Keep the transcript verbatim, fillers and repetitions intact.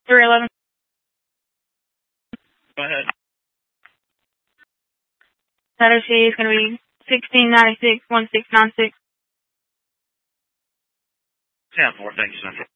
three eleven. Go ahead. Letter C is going to be sixteen ninety-six, one six nine six. ten four, thank you, Central.